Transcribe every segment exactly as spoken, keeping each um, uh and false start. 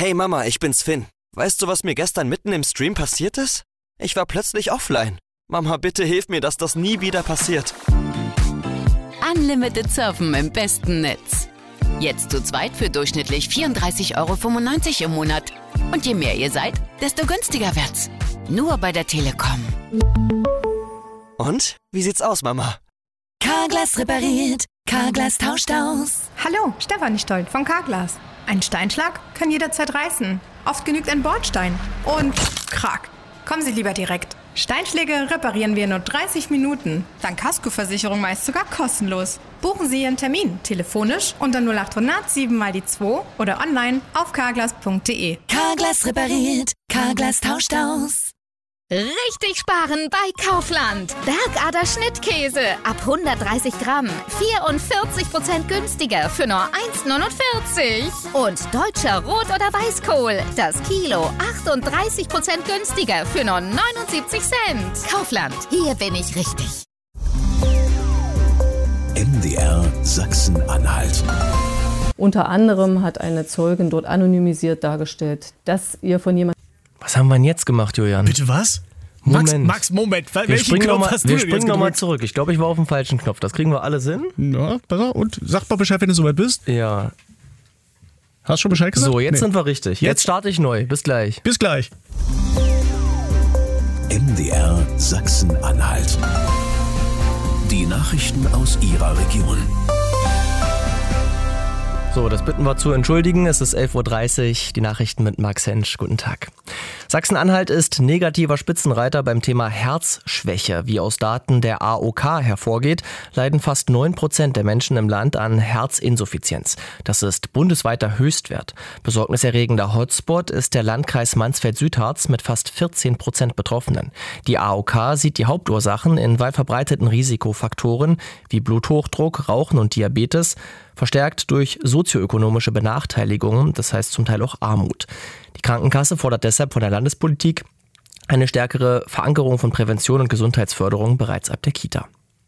Hey Mama, ich bin's Finn. Weißt du, was mir gestern mitten im Stream passiert ist? Ich war plötzlich offline. Mama, bitte hilf mir, dass das nie wieder passiert. Unlimited Surfen im besten Netz. Jetzt zu zweit für durchschnittlich vierunddreißig Euro fünfundneunzig im Monat. Und je mehr ihr seid, desto günstiger wird's. Nur bei der Telekom. Und? Wie sieht's aus, Mama? Carglass repariert, Carglass tauscht aus. Hallo, Stefanie Stolt von Carglass. Ein Steinschlag kann jederzeit reißen. Oft genügt ein Bordstein. Und krack. Kommen Sie lieber direkt. Steinschläge reparieren wir in nur dreißig Minuten. Dank Kaskoversicherung meist sogar kostenlos. Buchen Sie Ihren Termin telefonisch unter null acht null null sieben mal die zwei oder online auf carglass punkt de. Carglass repariert, Carglass tauscht aus. Richtig sparen bei Kaufland. Bergader Schnittkäse ab hundertdreißig Gramm. vierundvierzig Prozent günstiger für nur eins neunundvierzig. Und deutscher Rot- oder Weißkohl. Das Kilo achtunddreißig Prozent günstiger für nur neunundsiebzig Cent. Kaufland, hier bin ich richtig. M D R Sachsen-Anhalt. Unter anderem hat eine Zeugin dort anonymisiert dargestellt, dass ihr von jemandem... Was haben wir denn jetzt gemacht, Julian? Bitte was? Moment. Max, Max Moment. Wir springen nochmal noch mal zurück. Ich glaube, ich war auf dem falschen Knopf. Das kriegen wir alles hin. Ja, besser. Und sag mal Bescheid, wenn du soweit bist. Ja. Hast du schon Bescheid gesagt? So, jetzt nee. sind wir richtig. Jetzt, jetzt starte ich neu. Bis gleich. Bis gleich. M D R Sachsen-Anhalt. Die Nachrichten aus Ihrer Region. So, das bitten wir zu entschuldigen. Es ist elf Uhr dreißig, die Nachrichten mit Max Hensch. Guten Tag. Sachsen-Anhalt ist negativer Spitzenreiter beim Thema Herzschwäche. Wie aus Daten der A O K hervorgeht, leiden fast neun Prozent der Menschen im Land an Herzinsuffizienz. Das ist bundesweiter Höchstwert. Besorgniserregender Hotspot ist der Landkreis Mansfeld-Südharz mit fast vierzehn Prozent Betroffenen. Die A O K sieht die Hauptursachen in weit verbreiteten Risikofaktoren wie Bluthochdruck, Rauchen und Diabetes, verstärkt durch sozioökonomische Benachteiligungen, das heißt zum Teil auch Armut. Die Krankenkasse fordert deshalb von der Landespolitik eine stärkere Verankerung von Prävention und Gesundheitsförderung bereits ab der Kita.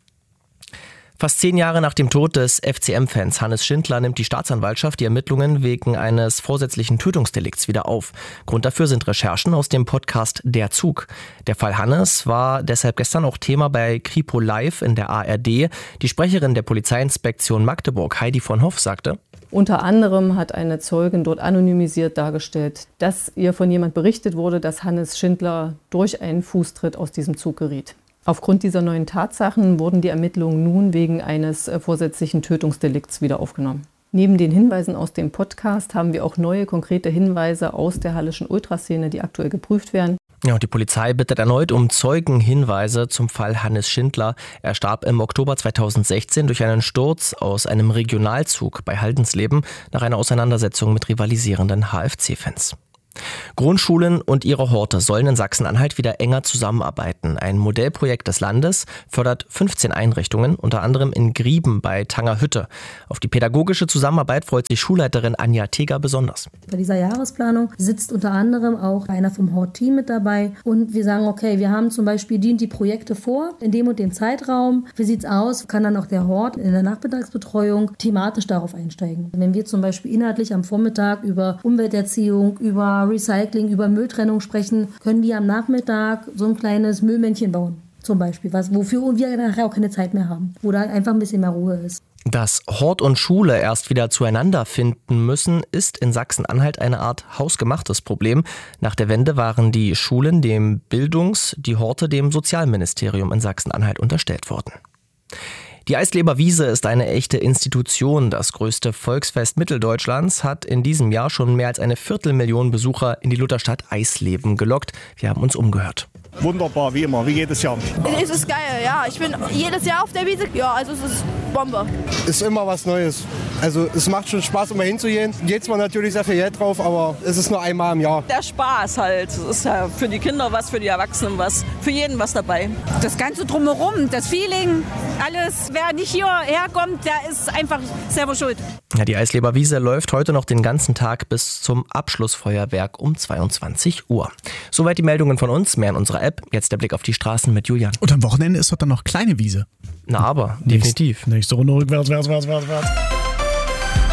Fast zehn Jahre nach dem Tod des F C M-Fans Hannes Schindler nimmt die Staatsanwaltschaft die Ermittlungen wegen eines vorsätzlichen Tötungsdelikts wieder auf. Grund dafür sind Recherchen aus dem Podcast Der Zug. Der Fall Hannes war deshalb gestern auch Thema bei Kripo Live in der A R D. Die Sprecherin der Polizeiinspektion Magdeburg, Heidi von Hoff, sagte: Unter anderem hat eine Zeugin dort anonymisiert dargestellt, dass ihr von jemand berichtet wurde, dass Hannes Schindler durch einen Fußtritt aus diesem Zug geriet. Aufgrund dieser neuen Tatsachen wurden die Ermittlungen nun wegen eines vorsätzlichen Tötungsdelikts wieder aufgenommen. Neben den Hinweisen aus dem Podcast haben wir auch neue konkrete Hinweise aus der hallischen Ultraszene, die aktuell geprüft werden. Ja, und die Polizei bittet erneut um Zeugenhinweise zum Fall Hannes Schindler. Er starb im Oktober zweitausendsechzehn durch einen Sturz aus einem Regionalzug bei Haldensleben nach einer Auseinandersetzung mit rivalisierenden H F C-Fans. Grundschulen und ihre Horte sollen in Sachsen-Anhalt wieder enger zusammenarbeiten. Ein Modellprojekt des Landes fördert fünfzehn Einrichtungen, unter anderem in Grieben bei Tangerhütte. Auf die pädagogische Zusammenarbeit freut sich Schulleiterin Anja Teger besonders. Bei dieser Jahresplanung sitzt unter anderem auch einer vom Hort-Team mit dabei und wir sagen, okay, wir haben zum Beispiel die, die Projekte vor, in dem und dem Zeitraum. Wie sieht's aus? Kann dann auch der Hort in der Nachmittagsbetreuung thematisch darauf einsteigen? Wenn wir zum Beispiel inhaltlich am Vormittag über Umwelterziehung, über Recycling, über Mülltrennung sprechen, können wir am Nachmittag so ein kleines Müllmännchen bauen. Zum Beispiel, was, wofür wir nachher auch keine Zeit mehr haben, wo da einfach ein bisschen mehr Ruhe ist. Dass Hort und Schule erst wieder zueinander finden müssen, ist in Sachsen-Anhalt eine Art hausgemachtes Problem. Nach der Wende waren die Schulen dem Bildungs-, die Horte dem Sozialministerium in Sachsen-Anhalt unterstellt worden. Die Eisleber Wiese ist eine echte Institution. Das größte Volksfest Mitteldeutschlands hat in diesem Jahr schon mehr als eine Viertelmillion Besucher in die Lutherstadt Eisleben gelockt. Wir haben uns umgehört. Wunderbar, wie immer, wie jedes Jahr. Es ist geil, ja. Ich bin jedes Jahr auf der Wiese. Ja, also es ist Bombe. Ist immer was Neues. Also es macht schon Spaß, immer hinzugehen. Geht zwar natürlich sehr viel Geld drauf, aber es ist nur einmal im Jahr. Der Spaß halt. Es ist ja für die Kinder was, für die Erwachsenen was, für jeden was dabei. Das Ganze drumherum, das Feeling, alles, wer nicht hierher kommt, der ist einfach selber schuld. Ja, die Eisleber Wiese läuft heute noch den ganzen Tag bis zum Abschlussfeuerwerk um zweiundzwanzig Uhr. Soweit die Meldungen von uns, mehr in unserer App. Jetzt der Blick auf die Straßen mit Julian. Und am Wochenende ist doch dann noch kleine Wiese. Na aber, definitiv. Nächste Runde rückwärts, wärts, wärts, wärts, wärts.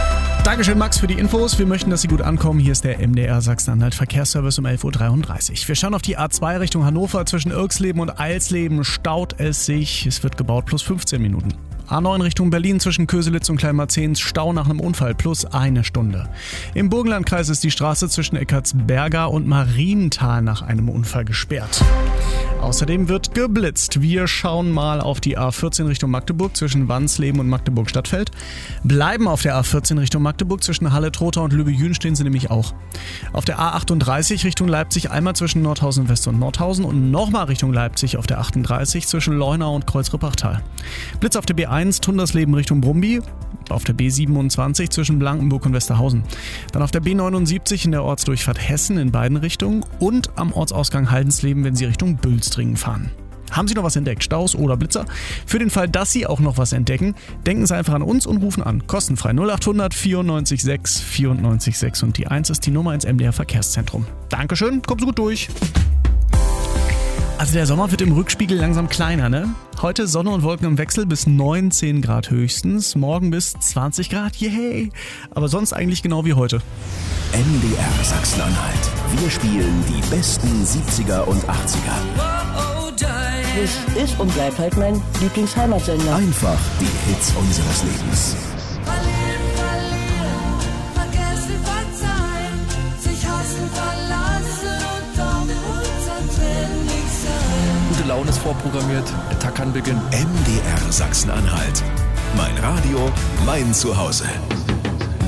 Dankeschön, Max, für die Infos. Wir möchten, dass Sie gut ankommen. Hier ist der M D R Sachsen-Anhalt Verkehrsservice um elf Uhr dreiunddreißig. Wir schauen auf die A zwei Richtung Hannover. Zwischen Irksleben und Eilsleben staut es sich. Es wird gebaut, plus fünfzehn Minuten. A neun Richtung Berlin zwischen Köselitz und Kleinmarzehns, Stau nach einem Unfall, plus eine Stunde. Im Burgenlandkreis ist die Straße zwischen Eckartsberga und Marienthal nach einem Unfall gesperrt. Außerdem wird geblitzt. Wir schauen mal auf die A vierzehn Richtung Magdeburg zwischen Wansleben und Magdeburg-Stadtfeld. Bleiben auf der A vierzehn Richtung Magdeburg zwischen Halle-Trotha und Lübbe-Jühn stehen sie nämlich auch. Auf der A achtunddreißig Richtung Leipzig einmal zwischen Nordhausen West und Nordhausen und nochmal Richtung Leipzig auf der achtunddreißig zwischen Leuna und Kreuzrippachtal. Blitz auf der B eins Tundersleben Richtung Brumby. Auf der B siebenundzwanzig zwischen Blankenburg und Westerhausen. Dann auf der B neunundsiebzig in der Ortsdurchfahrt Hessen in beiden Richtungen und am Ortsausgang Haldensleben, wenn Sie Richtung Bülstringen fahren. Haben Sie noch was entdeckt? Staus oder Blitzer? Für den Fall, dass Sie auch noch was entdecken, denken Sie einfach an uns und rufen an. Kostenfrei null achthundert vierundneunzig sechs vierundneunzig sechs und die eins ist die Nummer ins M D R Verkehrszentrum. Dankeschön, kommt so gut durch. Also der Sommer wird im Rückspiegel langsam kleiner, ne? Heute Sonne und Wolken im Wechsel bis neunzehn Grad höchstens, morgen bis zwanzig Grad, yay! Aber sonst eigentlich genau wie heute. M D R Sachsen-Anhalt. Wir spielen die besten siebziger und achtziger. Das ist und bleibt halt mein Lieblingsheimatsender. Einfach die Hits unseres Lebens. Gute Laune ist vorprogrammiert, der Tag kann beginnen. M D R Sachsen-Anhalt. Mein Radio, mein Zuhause.